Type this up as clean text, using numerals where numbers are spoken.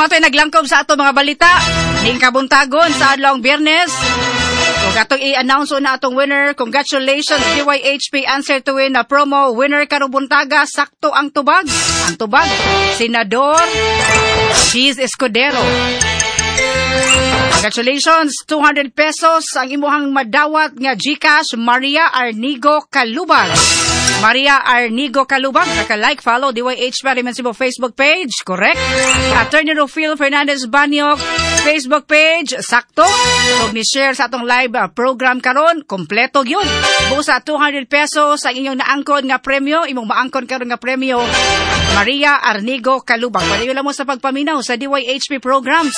mo ito'y naglangkob sa ato mga balita. Ning kabuntagon sa adlawng Biyernes. Kung atong i-announce na atong winner, congratulations DYHP Answer to Win na promo winner karubuntaga, sakto ang tubag. Ang tubag, Senador Cheese Escudero. Congratulations, 200 pesos ang imuhang madawat nga GCash, Maria Arnigo Calubag. Maria Arnigo Calubag, naka-like, follow DYHP Alimensibo Facebook page, correct? Attorney Rufil Fernandez Banyok Facebook page, sakto. Kung ni-share sa atong live program karon, kompleto yun. Buo sa 200 pesos ang inyong naangkon nga premyo, imong maangkon karon nga premyo, Maria Arnigo Calubag. Padayon lang mo sa pagpaminaw sa DYHP programs.